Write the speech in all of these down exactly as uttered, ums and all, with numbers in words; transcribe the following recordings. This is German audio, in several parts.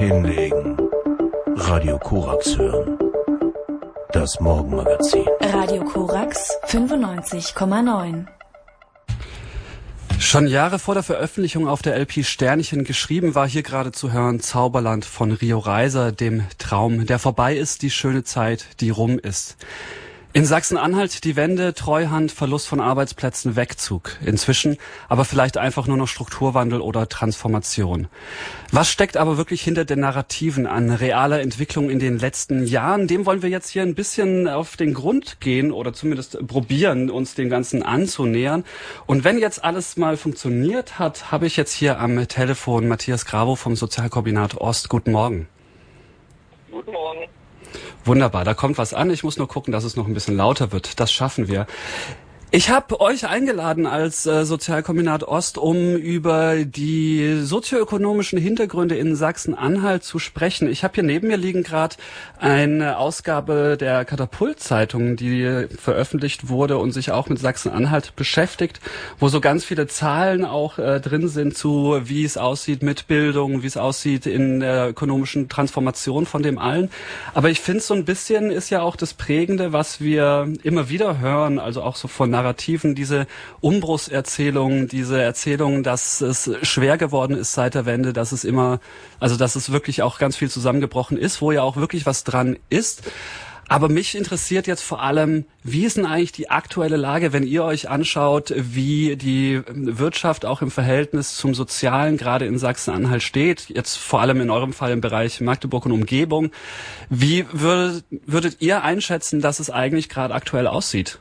hinlegen, Radio Korax hören. Das Morgenmagazin. Radio Korax fünfundneunzig Komma neun. Schon Jahre vor der Veröffentlichung auf der L P Sternchen geschrieben war hier gerade zu hören Zauberland von Rio Reiser, dem Traum, der vorbei ist, die schöne Zeit, die rum ist. In Sachsen-Anhalt die Wende, Treuhand, Verlust von Arbeitsplätzen, Wegzug. Inzwischen aber vielleicht einfach nur noch Strukturwandel oder Transformation. Was steckt aber wirklich hinter den Narrativen an realer Entwicklung in den letzten Jahren? Dem wollen wir jetzt hier ein bisschen auf den Grund gehen oder zumindest probieren, uns dem Ganzen anzunähern. Und wenn jetzt alles mal funktioniert hat, habe ich jetzt hier am Telefon Matthias Gravo vom Sozialkombinat Ost. Guten Morgen. Guten Morgen. Wunderbar, da kommt was an. Ich muss nur gucken, dass es noch ein bisschen lauter wird. Das schaffen wir. Ich habe euch eingeladen als äh, Sozialkombinat Ost, um über die sozioökonomischen Hintergründe in Sachsen-Anhalt zu sprechen. Ich habe hier neben mir liegen gerade eine Ausgabe der Katapult-Zeitung, die veröffentlicht wurde und sich auch mit Sachsen-Anhalt beschäftigt, wo so ganz viele Zahlen auch äh, drin sind zu, wie es aussieht mit Bildung, wie es aussieht in der ökonomischen Transformation von dem allen. Aber ich finde, so ein bisschen ist ja auch das Prägende, was wir immer wieder hören, also auch so von Narrativen, diese Umbruchserzählungen, diese Erzählungen, dass es schwer geworden ist seit der Wende, dass es immer, also dass es wirklich auch ganz viel zusammengebrochen ist, wo ja auch wirklich was dran ist. Aber mich interessiert jetzt vor allem, wie ist denn eigentlich die aktuelle Lage, wenn ihr euch anschaut, wie die Wirtschaft auch im Verhältnis zum Sozialen gerade in Sachsen-Anhalt steht, jetzt vor allem in eurem Fall im Bereich Magdeburg und Umgebung. Wie würdet, würdet ihr einschätzen, dass es eigentlich gerade aktuell aussieht?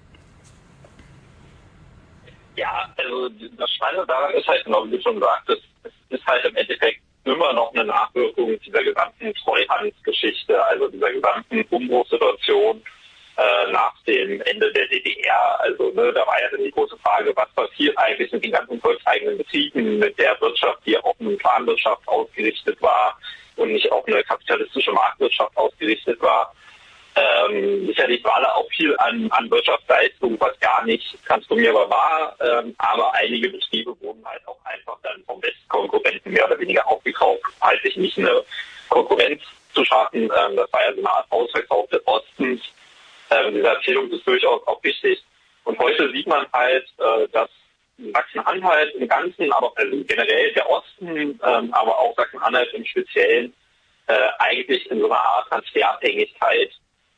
Ja, also das Spannende daran ist halt, genau wie du schon sagtest, es ist halt im Endeffekt immer noch eine Nachwirkung dieser gesamten Treuhandsgeschichte, also dieser gesamten Umbruchssituation äh, nach dem Ende der D D R. Also ne, da war ja dann die große Frage, was passiert eigentlich mit den ganzen volkseigenen Betrieben, mit der Wirtschaft, die auf eine Planwirtschaft ausgerichtet war und nicht auf eine kapitalistische Marktwirtschaft ausgerichtet war. Ähm, sicherlich war da auch viel an, an Wirtschaftsleistung, was gar nicht transformierbar war, ähm, aber einige Betriebe wurden halt auch einfach dann vom Westkonkurrenten mehr oder weniger aufgekauft, halt sich nicht eine Konkurrenz zu schaffen. Ähm, das war ja so eine Art Ausverkauf des Ostens. Ähm, diese Erzählung ist durchaus auch wichtig. Und heute sieht man halt, äh, dass Sachsen-Anhalt im Ganzen, aber also generell der Osten, ähm, aber auch Sachsen-Anhalt im Speziellen, äh, eigentlich in so einer Art Transferabhängigkeit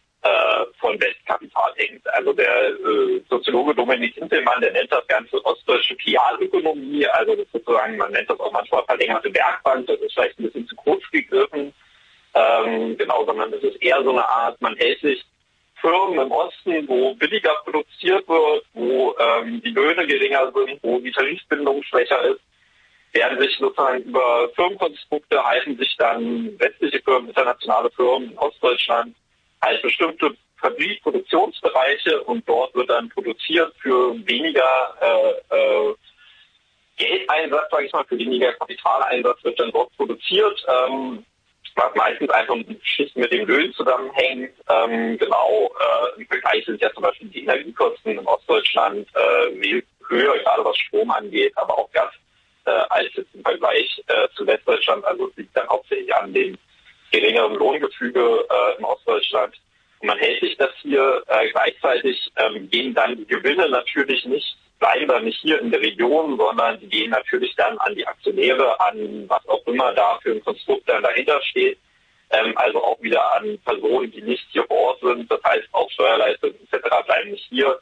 von Westkapital hängt. Also der äh, Soziologe Dominik Hintelmann, der nennt das Ganze ostdeutsche Pialökonomie, also das sozusagen, man nennt das auch manchmal verlängerte Werkbank, das ist vielleicht ein bisschen zu kurz gegriffen, ähm, genau, sondern es ist eher so eine Art, man hält sich Firmen im Osten, wo billiger produziert wird, wo ähm, die Löhne geringer sind, wo die Tarifbindung schwächer ist, werden sich sozusagen über Firmenkonstrukte, halten sich dann westliche Firmen, internationale Firmen in Ostdeutschland als bestimmte Fabrik-, Produktionsbereiche und dort wird dann produziert für weniger äh, äh, Geldeinsatz, sage ich mal, für weniger Kapitaleinsatz wird dann dort produziert, ähm, was meistens einfach schlicht mit dem Löhnen zusammenhängt. Ähm, genau, äh, im Vergleich sind ja zum Beispiel die Energiekosten in Ostdeutschland äh, höher, gerade was Strom angeht, aber auch Gas, äh, als jetzt im Vergleich äh, zu Westdeutschland. Also es liegt dann hauptsächlich an dem geringeren Lohngefüge äh, in Ostdeutschland. Und man hält sich das hier äh, gleichzeitig, ähm, gehen dann die Gewinne natürlich nicht, bleiben dann nicht hier in der Region, sondern die gehen natürlich dann an die Aktionäre, an was auch immer da für ein Konstrukt dann dahinter steht. Ähm, also auch wieder an Personen, die nicht hier vor Ort sind. Das heißt, auch Steuerleistungen et cetera bleiben nicht hier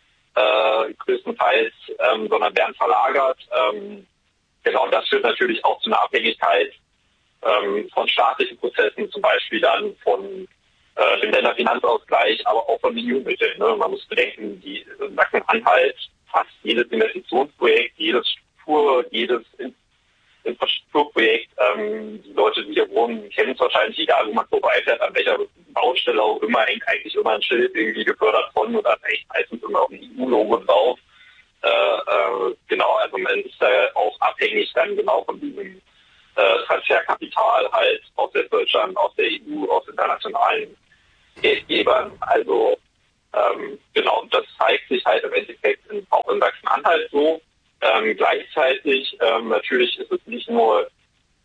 äh, größtenteils, ähm, sondern werden verlagert. Ähm, genau, das führt natürlich auch zu einer Abhängigkeit von staatlichen Prozessen, zum Beispiel dann von äh, dem Länderfinanzausgleich, aber auch von E U-Mitteln. Ne? Man muss bedenken, die Sachsen-Anhalt, fast jedes Investitionsprojekt, jedes Struktur, jedes Infrastrukturprojekt, ähm, die Leute, die hier wohnen, kennen es wahrscheinlich, egal wo man vorbeifährt, an welcher Baustelle auch immer, hängt eigentlich immer ein Schild irgendwie gefördert von oder echt meistens immer auch ein E U-Logo drauf. Äh, äh, genau, also man ist da auch abhängig dann genau von diesem Äh, Transferkapital halt aus Westdeutschland, aus der E U, aus internationalen Geldgebern. Also ähm, genau, das zeigt sich halt im Endeffekt in, auch in Sachsen-Anhalt so. Ähm, gleichzeitig ähm, natürlich ist es nicht nur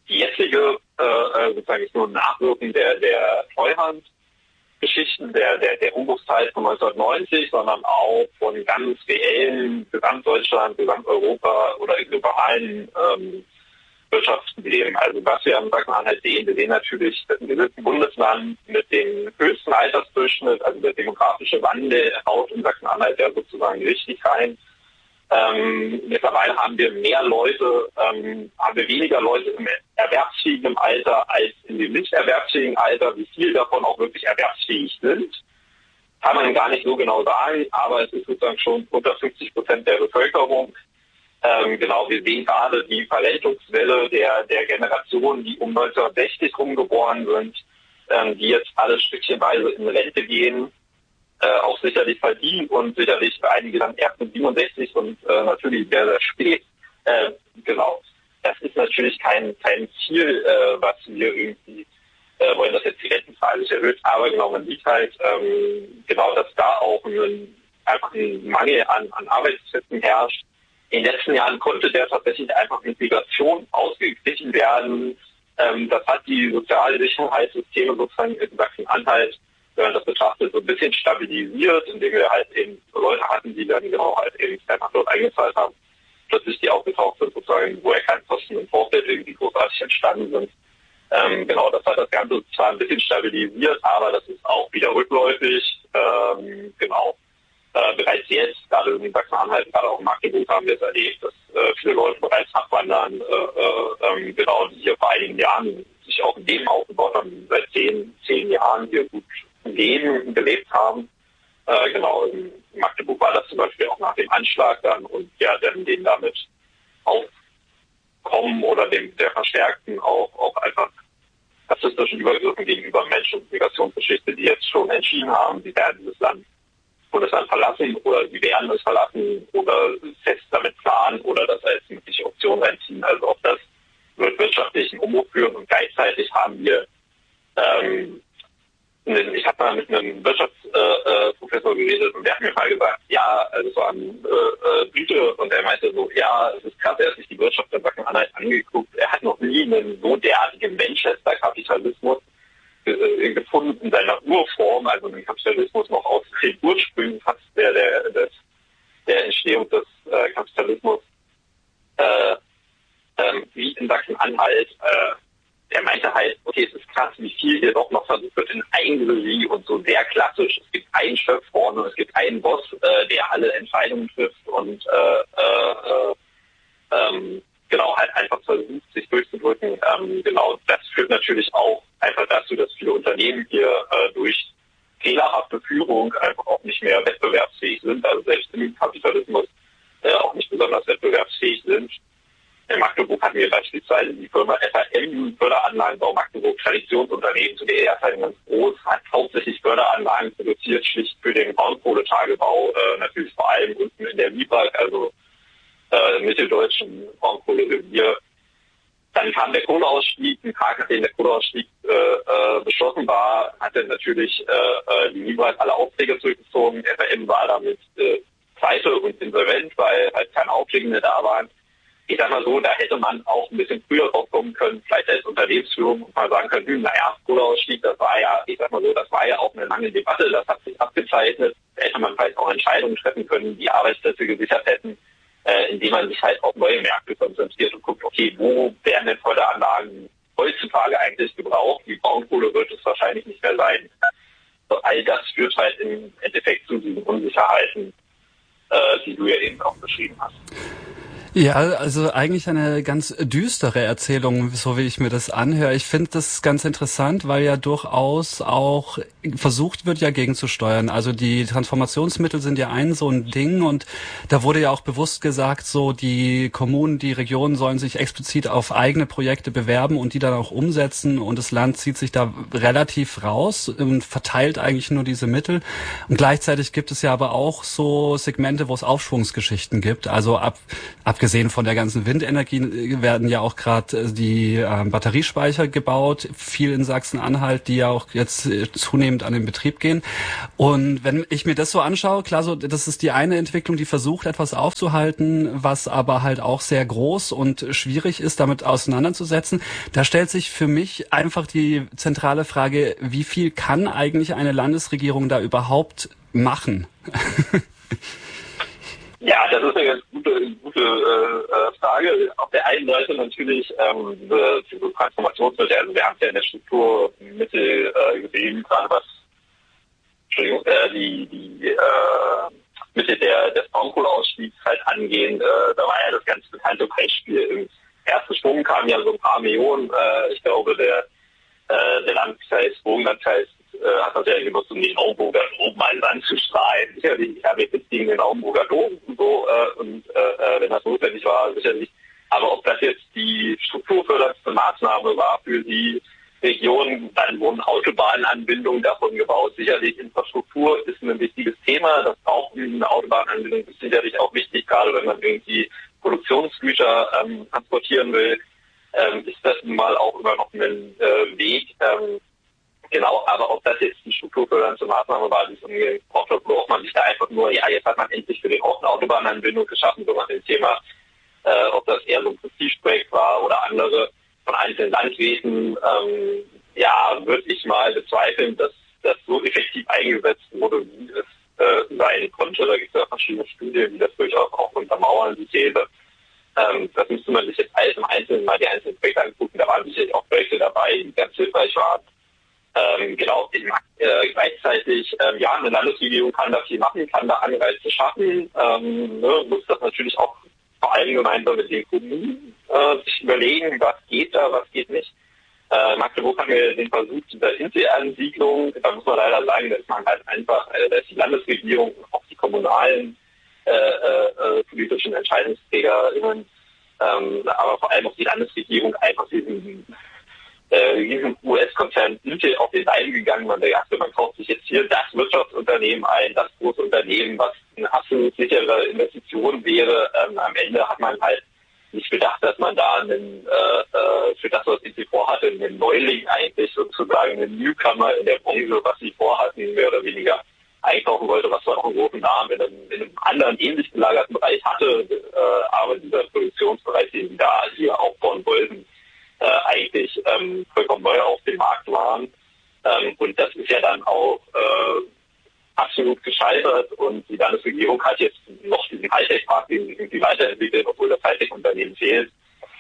die jetzige äh, sozusagen nicht nur Nachwirkung der, der Treuhandgeschichten, der, der, der Umbruchszeit von neunzehnhundertneunzig, sondern auch von ganz reellen Gesamtdeutschland, Gesamteuropa oder globalen ähm, Wirtschaftsproblemen. Also was wir am Sachsen-Anhalt sehen, wir sehen natürlich, dass wir sind ein Bundesland mit dem höchsten Altersdurchschnitt, also der demografische Wandel haut in Sachsen-Anhalt ja sozusagen richtig rein. Ähm, mittlerweile haben wir mehr Leute, ähm, haben wir weniger Leute im erwerbsfähigen Alter als in dem nicht erwerbsfähigen Alter. Wie viel davon auch wirklich erwerbsfähig sind, kann man gar nicht so genau sagen, aber es ist sozusagen schon unter fünfzig Prozent der Bevölkerung. Ähm, genau, wir sehen gerade die Verrentungswelle der, der Generationen, die um neunzehnhundertsechzig rumgeboren sind, ähm, die jetzt alle stückchenweise in Rente gehen. Äh, auch sicherlich verdient und sicherlich für einige dann erst mit siebenundsechzig und äh, natürlich sehr, sehr spät. Äh, genau. Das ist natürlich kein, kein Ziel, äh, was wir irgendwie äh, wollen, dass jetzt die Rentenzahl sich erhöht. Aber genau, man sieht halt ähm, genau, dass da auch ein, einfach ein Mangel an, an Arbeitsplätzen herrscht. In den letzten Jahren konnte der tatsächlich einfach mit Migration ausgeglichen werden. Ähm, das hat die Sozialsicherheitssysteme sozusagen in Sachsen-Anhalt, wenn man das betrachtet, so ein bisschen stabilisiert, indem wir halt eben Leute hatten, die dann genau halt eben einfach dort eingezahlt haben, plötzlich die aufgetaucht sind, sozusagen, wo ja keine Kosten im Vorfeld irgendwie großartig entstanden sind. Ähm, genau, das hat das Ganze zwar ein bisschen stabilisiert, aber das ist auch wieder rückläufig. Ähm, genau. Äh, bereits jetzt, gerade in Sachsen-Anhalt, gerade auch in Magdeburg haben wir es erlebt, dass äh, viele Leute bereits abwandern, äh, äh, genau, die hier vor einigen Jahren sich auch ein Leben aufgebaut haben, seit zehn, zehn Jahren hier gut Leben gelebt haben. Äh, genau, in Magdeburg war das zum Beispiel auch nach dem Anschlag dann und ja, dann den damit aufkommen oder dem der verstärkten auch, auch einfach rassistischen Übergriffen gegenüber Menschen- und Migrationsgeschichte, die jetzt schon entschieden haben, sie werden dieses Land, Bundesland verlassen oder sie werden es verlassen oder fest damit planen oder das als mögliche Option reinziehen. Also auch das wird wirtschaftlichen Umbruch führen und gleichzeitig haben wir ähm, ich habe mal mit einem Wirtschaftsprofessor äh, geredet und der hat mir mal gesagt, ja, also es war ein äh, Brite und er meinte so, ja, es ist krass, er hat sich die Wirtschaft in Sachsen-Anhalt angeguckt. Er hat noch nie einen so derartigen Manchester-Kapitalismus äh, gefunden in seiner Urform, also einen Kapitalismus noch aus den Ursprüngen fast der, der, der, der Entstehung des äh, Kapitalismus, äh, äh, wie in Sachsen-Anhalt. Äh, Er meinte halt, okay, es ist krass, wie viel hier doch noch versucht wird in Eigenregie und so sehr klassisch. Es gibt einen Chef vorne, es gibt einen Boss, äh, der alle Entscheidungen trifft und äh, äh, ähm, genau halt einfach versucht, sich durchzudrücken. Ähm, genau, das führt natürlich auch einfach dazu, dass viele Unternehmen hier äh, durch fehlerhafte Führung einfach auch nicht mehr wettbewerbsfähig sind, also selbst im Kapitalismus äh, auch nicht besonders wettbewerbsfähig sind. In Magdeburg hatten wir beispielsweise die Firma F A M, Förderanlagenbau Magdeburg, Traditionsunternehmen, zu der erst ganz groß, hat hauptsächlich Förderanlagen produziert, schlicht für den Braunkohletagebau, äh, natürlich vor allem unten in der Wieberg, also äh, mitteldeutschen Braunkohlerevier. Dann kam der Kohleausstieg, ein Tag nachdem der Kohleausstieg äh, äh, beschlossen war, hatte natürlich äh, die Wieberg alle Aufträge zurückgezogen. F A M war damit äh, pleite und insolvent, weil halt keine Aufträge mehr da waren. Ich sag mal so, da hätte man auch ein bisschen früher draufkommen können, vielleicht als Unternehmensführung und mal sagen können, hm, naja, Kohleausstieg, das war ja, ich sag mal so, das war ja auch eine lange Debatte, das hat sich abgezeichnet. Da hätte man vielleicht auch Entscheidungen treffen können, die Arbeitsplätze gesichert hätten, äh, indem man sich halt auf neue Märkte konzentriert und guckt, okay, wo werden denn Förderanlagen heutzutage eigentlich gebraucht? Die Braunkohle wird es wahrscheinlich nicht mehr sein. So, all das führt halt im Endeffekt zu diesen Unsicherheiten, äh, die du ja eben auch beschrieben hast. Ja, also eigentlich eine ganz düstere Erzählung, so wie ich mir das anhöre. Ich finde das ganz interessant, weil ja durchaus auch versucht wird, ja gegenzusteuern. Also die Transformationsmittel sind ja ein so ein Ding und da wurde ja auch bewusst gesagt, so die Kommunen, die Regionen sollen sich explizit auf eigene Projekte bewerben und die dann auch umsetzen und das Land zieht sich da relativ raus und verteilt eigentlich nur diese Mittel. Und gleichzeitig gibt es ja aber auch so Segmente Momente, wo es Aufschwungsgeschichten gibt. Also ab, abgesehen von der ganzen Windenergie werden ja auch gerade die äh, Batteriespeicher gebaut, viel in Sachsen-Anhalt, die ja auch jetzt äh, zunehmend an den Betrieb gehen. Und wenn ich mir das so anschaue, klar, so das ist die eine Entwicklung, die versucht, etwas aufzuhalten, was aber halt auch sehr groß und schwierig ist, damit auseinanderzusetzen. Da stellt sich für mich einfach die zentrale Frage, wie viel kann eigentlich eine Landesregierung da überhaupt machen? Ja, das ist eine ganz gute, gute äh, Frage. Auf der einen Seite natürlich ähm, diese, diese Transformationsmittel, also wir haben es ja in der Strukturmittel äh, gesehen, gerade was Entschuldigung, äh, die, die äh, Mittel der, des Braunkohleausstiegs halt angehen. Äh, da war ja das ganz bekannte Beispiel. Im ersten Schwung kamen ja so ein paar Millionen. Äh, ich glaube, der, äh, der Landkreis, Burgenlandkreis, äh, hat das ja genutzt, um den Naumburger Dom mal anzustrahlen. Sicherlich, ich habe jetzt nichts gegen den Naumburger Dom und so, äh, und äh, wenn das notwendig war, sicherlich. Aber ob das jetzt die strukturförderndste Maßnahme war für die Region, dann wurden Autobahnanbindungen davon gebaut. Sicherlich Infrastruktur ist ein wichtiges Thema. Das auch eine Autobahnanbindung ist sicherlich auch wichtig, gerade wenn man irgendwie Produktionsgüter ähm, transportieren will, ähm, ist das nun mal auch immer noch ein äh, Weg. Ähm, genau, aber ob das jetzt die strukturfördernde Maßnahme war, die es umgehen braucht, braucht man sich da einfach nur, ja, jetzt hat man endlich für den Ort eine Autobahnanbindung geschaffen, so man dem Thema, äh, ob das eher so ein Prestigeprojekt war oder andere von einzelnen Landräten, ähm, ja, würde ich mal bezweifeln, dass das so effektiv eingesetzt wurde, wie es äh, sein konnte. Da gibt es ja verschiedene Studien, die das durchaus auch untermauern, die These. Ähm, das müsste man sich jetzt alles im Einzelnen mal die einzelnen Projekte angucken. Da waren sicherlich auch Projekte dabei, die ganz hilfreich waren. Ähm, genau, äh, gleichzeitig, ähm, ja, eine Landesregierung kann da viel machen, kann da Anreize schaffen, ähm, ne, muss das natürlich auch vor allem gemeinsam mit den Kommunen äh, sich überlegen, was geht da, was geht nicht. Äh, Magdeburg haben wir den Versuch dieser Inselansiedlung, da muss man leider sagen, dass man halt einfach, äh, dass die Landesregierung und auch die kommunalen äh, äh, politischen EntscheidungsträgerInnen, ähm, aber vor allem auch die Landesregierung einfach diesen äh, diesem U S-Konzern Intel auf den Leim gegangen. Man dachte, man kauft sich jetzt hier das Wirtschaftsunternehmen ein, das große Unternehmen, was eine absolut sichere Investition wäre. Ähm, am Ende hat man halt nicht bedacht, dass man da einen, äh, äh, für das, was Intel vorhatte, einen Neuling eigentlich sozusagen, einen Newcomer in der Branche, was sie vorhatten, mehr oder weniger einkaufen wollte, was zwar auch einen großen Namen in einem, in einem anderen ähnlich gelagerten Bereich hatte, äh, aber dieser Produktionsbereich, den sie da hier aufbauen wollten, Äh, eigentlich ähm, vollkommen neu auf dem Markt waren. Ähm, und das ist ja dann auch äh, absolut gescheitert und die Landesregierung hat jetzt noch diesen Hightech-Park irgendwie weiterentwickelt, obwohl das Hightech-Unternehmen fehlt.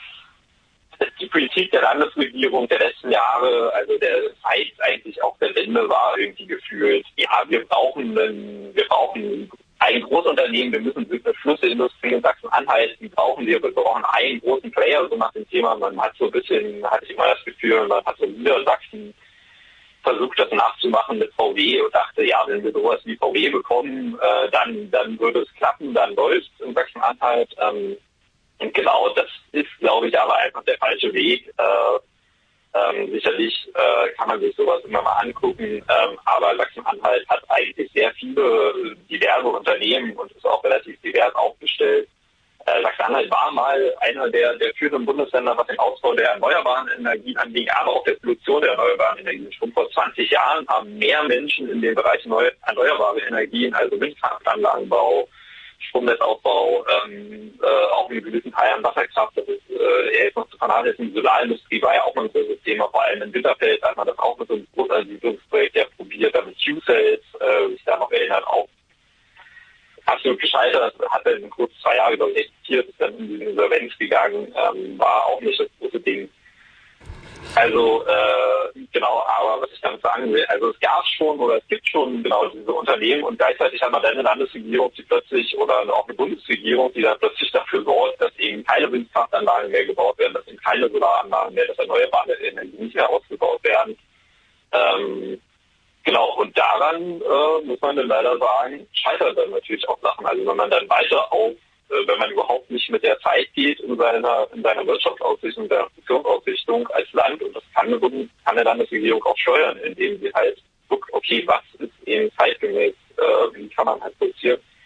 Die Politik der Landesregierung der letzten Jahre, also der Zeit eigentlich auch der Wende, war irgendwie gefühlt, ja, wir brauchen einen, wir brauchen ein Großunternehmen, wir müssen eine Schlüsselindustrie in Sachsen-Anhalt, die brauchen wir, wir brauchen einen großen Player, so nach dem Thema. Man hat so ein bisschen, hatte ich immer das Gefühl, man hat so Niedersachsen versucht, das nachzumachen mit V W und dachte, ja, wenn wir sowas wie V W bekommen, äh, dann, dann würde es klappen, dann läuft es in Sachsen-Anhalt. Ähm, und genau, das ist, glaube ich, aber einfach der falsche Weg. Äh, Ähm, sicherlich äh, kann man sich sowas immer mal angucken, ähm, aber Sachsen-Anhalt hat eigentlich sehr viele diverse Unternehmen und ist auch relativ divers aufgestellt. Äh, Sachsen-Anhalt war mal einer der, der führenden Bundesländer, was den Ausbau der erneuerbaren Energien anging, aber auch der Produktion der erneuerbaren Energien. Schon vor zwanzig Jahren haben mehr Menschen in dem Bereich neu, erneuerbare Energien, also Windkraftanlagenbau, Stromnetzaufbau, ähm, äh, auch in gewissen Teilen Wasserkraft, das ist äh, eher noch zu vernachlässigen. Die Solarindustrie war ja auch mal ein großes Thema, vor allem in Winterfeld hat man das auch mit so einem Großansiedlungsprojekt ja probiert, damit Q-Cells, äh, sich da noch erinnert, auch absolut gescheitert, hat dann kurz zwei Jahre, glaube ich, existiert, ist dann in diese Insolvenz gegangen, ähm, war auch nicht das große Ding. Also, äh, genau, aber was ich damit sagen will, also es gab schon oder es gibt schon genau diese Unternehmen und gleichzeitig hat man dann eine Landesregierung, die plötzlich oder auch eine Bundesregierung, die dann plötzlich dafür sorgt, dass eben keine Windkraftanlagen mehr gebaut werden, dass eben keine Solaranlagen mehr, dass erneuerbare Energien nicht mehr ausgebaut werden. Ähm, genau, und daran äh, muss man dann leider sagen, scheitern dann natürlich auch Sachen. Also wenn man dann weiter auf wenn man überhaupt nicht mit der Zeit geht in seiner, in seiner Wirtschaftsausrichtung, in seiner Funktionsausrichtung als Land. Und das kann eine, kann eine Landesregierung auch steuern, indem sie halt guckt, okay, was ist eben zeitgemäß, äh, wie kann man halt produzieren.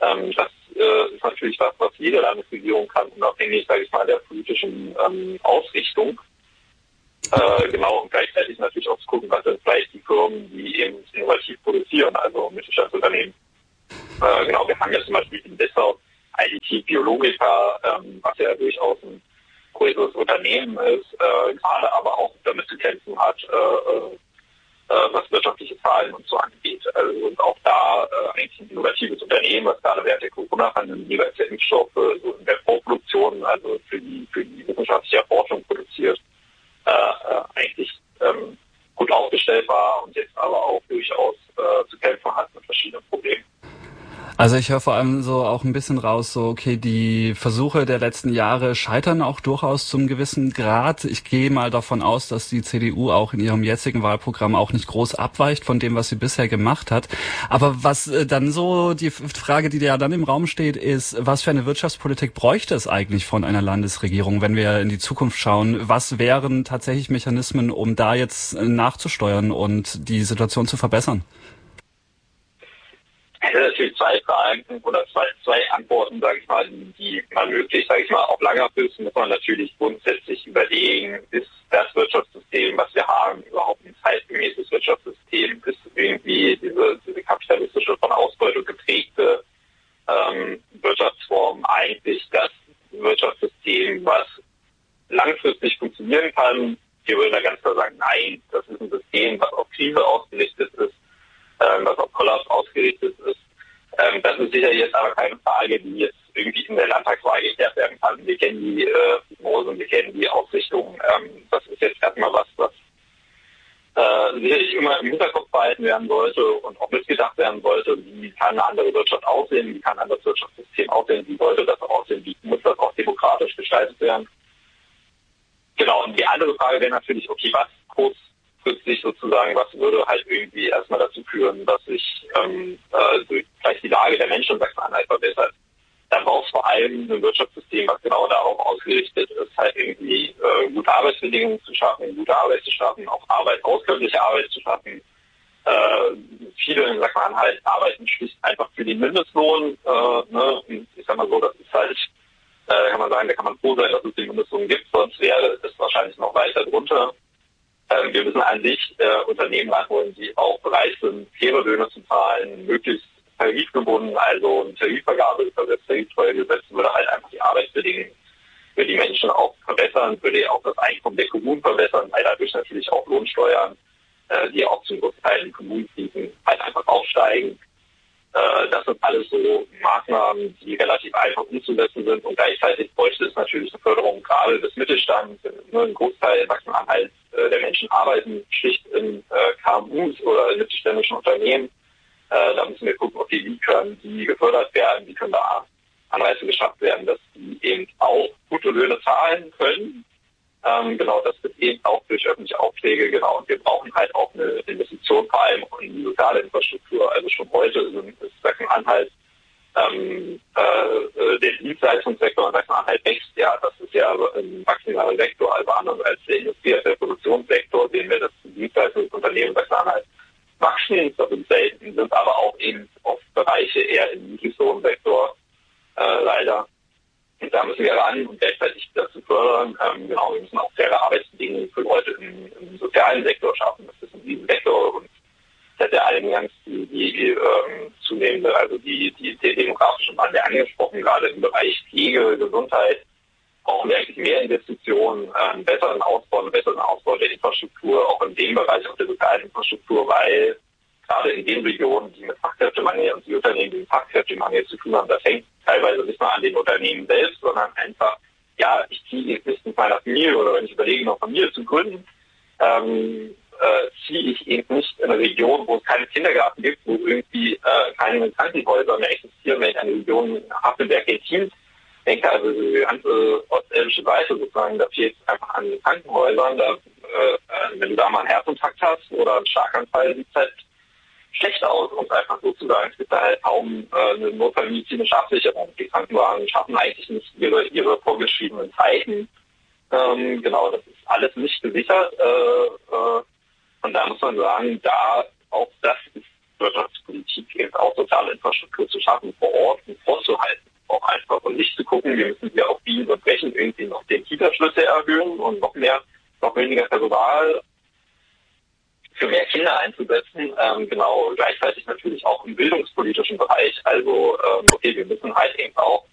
Ähm, das äh, ist natürlich was, was jede Landesregierung kann, unabhängig, sage ich mal, der politischen ähm, Ausrichtung. Äh, genau, und gleichzeitig natürlich auch zu gucken, was sind vielleicht die Firmen, die eben innovativ produzieren, also Mittelstandsunternehmen. Äh, genau, wir haben ja zum Beispiel in Dessau I T Biologica, ähm, was ja durchaus ein größeres Unternehmen ist, äh, gerade aber auch damit zu kämpfen hat, äh, äh, was wirtschaftliche Zahlen und so angeht. Also und auch da äh, eigentlich ein innovatives Unternehmen, was gerade während der Corona-Pandemie jeweils der Impfstoffe so in der Vorproduktion, also für die für die wissenschaftliche Erforschung produziert, äh, äh, eigentlich ähm, gut aufgestellt war und jetzt aber auch durchaus äh, zu kämpfen hat mit verschiedenen Problemen. Also ich höre vor allem so auch ein bisschen raus, so okay, die Versuche der letzten Jahre scheitern auch durchaus zum gewissen Grad. Ich gehe mal davon aus, dass die C D U auch in ihrem jetzigen Wahlprogramm auch nicht groß abweicht von dem, was sie bisher gemacht hat. Aber was äh, dann so die Frage, die ja dann im Raum steht, ist, was für eine Wirtschaftspolitik bräuchte es eigentlich von einer Landesregierung, wenn wir in die Zukunft schauen? Was wären tatsächlich Mechanismen, um da jetzt nachzusteuern und die Situation zu verbessern? Ich hätte natürlich zwei Fragen oder zwei, zwei Antworten, sage ich mal, die man möglich, sage ich mal, auf langer Frist muss man natürlich grundsätzlich überlegen, ist das Wirtschaftssystem, was wir haben, überhaupt ein zeitgemäßes Wirtschaftssystem, ist irgendwie diese, diese kapitalistische, von Ausbeutung geprägte ähm, Wirtschaftsform eigentlich das Wirtschaftssystem, was langfristig funktionieren kann. Wir würden da ganz klar sagen, nein, das ist ein System, was auf Krise ausgerichtet ist, was auf Kollaps ausgerichtet ist. Ähm, das ist sicher jetzt aber keine Frage, die jetzt irgendwie in der Landtagswahl geklärt werden kann. Wir kennen die äh, Prognosen, wir kennen die Ausrichtung. Ähm, das ist jetzt erstmal was, was äh, sicherlich immer im Hinterkopf behalten werden sollte und auch mitgedacht werden sollte. Wie kann eine andere Wirtschaft aussehen? Wie kann ein anderes Wirtschaftssystem aussehen? Wie sollte das aussehen? Wie muss das auch demokratisch gestaltet werden? Genau, und die andere Frage wäre natürlich, okay, was kurz kürzlich sozusagen, was würde halt irgendwie erstmal dazu führen, dass sich ähm, äh, vielleicht die Lage der Menschen in Sachsen-Anhalt verbessert. Dann braucht es vor allem ein Wirtschaftssystem, was genau darauf ausgerichtet ist, halt irgendwie äh, gute Arbeitsbedingungen zu schaffen, gute Arbeit zu schaffen, auch Arbeit, auskömmliche Arbeit zu schaffen. Äh, viele in Sachsen-Anhalt arbeiten schlicht einfach für den Mindestlohn. Äh, ne? Und ich sag mal so, das ist halt, äh, kann man sagen, da kann man froh sein, dass es den Mindestlohn gibt, sonst wäre es wahrscheinlich noch weiter drunter. Wir müssen an sich äh, Unternehmen ranholen, die auch bereit sind, faire Löhne zu zahlen, möglichst tarifgebunden, also eine Tarifvergabe, das tariftreue Gesetz würde halt einfach die Arbeitsbedingungen für die Menschen auch verbessern, würde auch das Einkommen der Kommunen verbessern, weil dadurch natürlich auch Lohnsteuern, äh, die auch zum Großteil in den Kommunen fließen, halt einfach aufsteigen. Äh, das sind alles so Maßnahmen, die relativ einfach umzusetzen sind und gleichzeitig bräuchte es natürlich eine Förderung gerade des Mittelstands. Nur ein Großteil in Sachsen-Anhalt äh, der Menschen arbeiten schlicht in äh, K M Us oder in mittelständischen Unternehmen. Äh, da müssen wir gucken, okay, wie können die gefördert werden, wie können da Anreize geschafft werden, dass die eben auch gute Löhne zahlen können. Ähm, genau, das wird eben auch durch öffentliche Aufträge, genau. Und wir brauchen halt auch eine Investition, vor allem in die soziale Infrastruktur. Also schon heute ist Sachsen-Anhalt, ähm, äh, der Dienstleistungssektor in Sachsen-Anhalt wächst ja. Das ist ja ein maximaler Sektor, also anders als der Industrie- als der Produktionssektor, sehen wir, dass die Dienstleistungsunternehmen in Sachsen-Anhalt wachsen. Das sind selten, sind aber auch eben oft Bereiche eher im Niedriglohnsektor, äh, leider. Und da müssen wir ran und gleichzeitig dazu fördern. Ähm, genau, wir müssen auch faire Arbeitsbedingungen für Leute im, im sozialen Sektor schaffen. Das ist in diesem Sektor und das hat ja allgemein die, die ähm, zunehmende, also die, die, die demografische Wandel angesprochen, gerade im Bereich Pflege, Gesundheit, brauchen wir eigentlich mehr Investitionen, einen besseren Ausbau, einen besseren Ausbau der Infrastruktur, auch in dem Bereich, auch der sozialen Infrastruktur, weil gerade in den Regionen, die mit Fachkräftemangel und die Unternehmen, die mit Fachkräftemangel zu tun haben, das hängt teilweise nicht mal an den Unternehmen selbst, sondern einfach, ja, ich ziehe jetzt nicht mit meiner Familie oder wenn ich überlege, noch Familie zu gründen, ähm, äh, ziehe ich eben nicht in eine Region, wo es keinen Kindergarten gibt, wo irgendwie äh, keine Krankenhäuser mehr existieren, wenn ich an die Region Hafenberg-Gentin denke, also die ganze ostelbische Seite sozusagen, da fehlt es einfach an den Krankenhäusern, da, äh, wenn du da mal einen Herzinfarkt hast oder einen Schlaganfall, sieht es halt schlecht aus, um es einfach so zu sagen. Es gibt da halt kaum äh, eine notfallmedizinische Absicherung. Die Krankenwagen schaffen eigentlich nicht ihre, ihre vorgeschriebenen Zeiten. Ähm, genau, das ist alles nicht gesichert. Äh, äh, und da muss man sagen, da auch das ist Wirtschaftspolitik eben auch soziale Infrastruktur zu schaffen vor Ort und vorzuhalten. Auch einfach und nicht zu gucken, wir müssen hier auf Biegen und Brechen irgendwie noch den Kita-Schlüssel erhöhen und noch mehr, noch weniger Personal für mehr Kinder einzusetzen, ähm, genau, gleichzeitig natürlich auch im bildungspolitischen Bereich. Also, ähm, okay, wir müssen halt eben auch